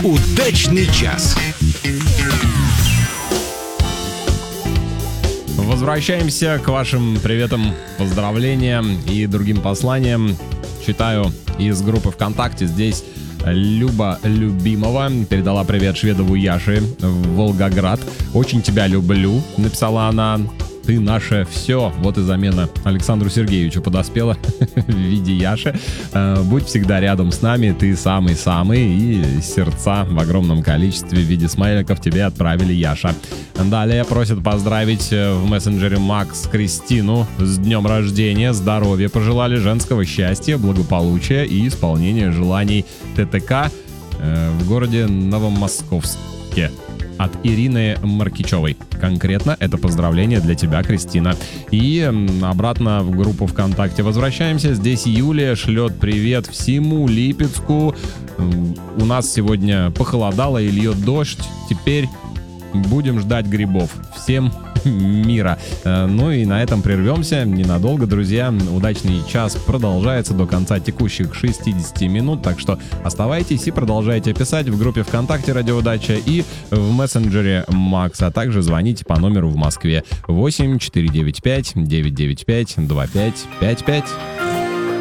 Удачный час. Возвращаемся к вашим приветам, поздравлениям и другим посланиям. Читаю из группы ВКонтакте. Здесь Люба Любимова передала привет Шведову Яше в Волгоград. «Очень тебя люблю», написала она. «Ты наше все». Вот и замена Александру Сергеевичу подоспела в виде Яши. «Будь всегда рядом с нами, ты самый-самый». И сердца в огромном количестве в виде смайликов тебе отправили Яша. Далее просят поздравить в мессенджере Макс Кристину с днем рождения, здоровья пожелали, женского счастья, благополучия и исполнения желаний ТТК в городе Новомосковске. От Ирины Маркичевой. Конкретно это поздравление для тебя, Кристина. И обратно в группу ВКонтакте возвращаемся. Здесь Юлия шлет привет всему Липецку. У нас сегодня похолодало и льет дождь. Теперь будем ждать грибов. Всем мира. Ну и на этом прервемся ненадолго, друзья. Удачный час продолжается до конца текущих 60 минут, так что оставайтесь и продолжайте писать в группе ВКонтакте «Радио Удача» и в мессенджере Макс, а также звоните по номеру в Москве 8 495 995 2555.